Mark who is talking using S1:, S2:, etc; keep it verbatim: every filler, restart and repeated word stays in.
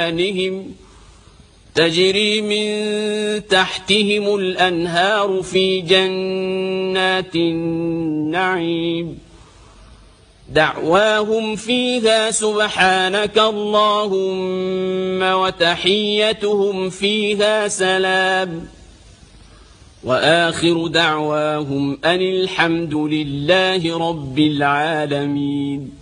S1: تجري من تحتهم الأنهار في جنات النعيم دعواهم فيها سبحانك اللهم وتحيتهم فيها سلام وآخر دعواهم أن الحمد لله رب العالمين.